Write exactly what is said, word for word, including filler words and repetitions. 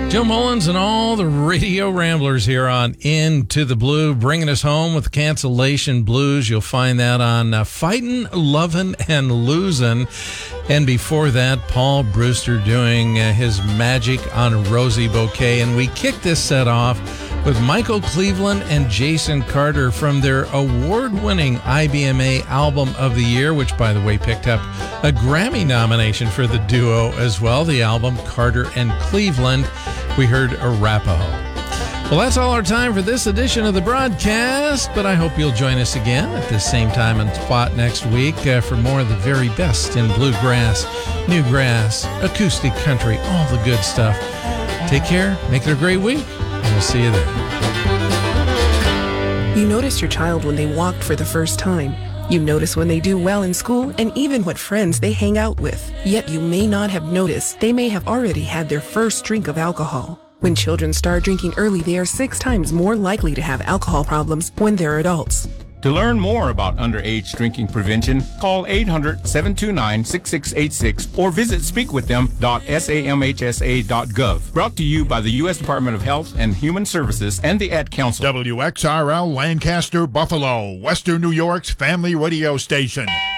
Joe Mullins and all the radio ramblers here on Into the Blue, bringing us home with Cancellation Blues. You'll find that on uh, Fightin', Lovin', and Losin'. And before that, Paul Brewster doing uh, his magic on Rosie Bouquet. And we kick this set off with Michael Cleveland and Jason Carter from their award-winning I B M A Album of the Year, which, by the way, picked up a Grammy nomination for the duo as well, the album Carter and Cleveland. We heard Arapaho. Well, that's all our time for this edition of the broadcast, but I hope you'll join us again at this same time and spot next week uh, for more of the very best in bluegrass, newgrass, acoustic country, all the good stuff. Take care, make it a great week, and we'll see you then. You notice your child when they walked for the first time. You notice when they do well in school and even what friends they hang out with. Yet you may not have noticed they may have already had their first drink of alcohol. When children start drinking early, they are six times more likely to have alcohol problems when they're adults. To learn more about underage drinking prevention, call eight hundred, seven two nine, six six eight six or visit speak with them dot samhsa dot gov. Brought to you by the U S Department of Health and Human Services and the Ad Council. W X R L Lancaster, Buffalo, Western New York's family radio station.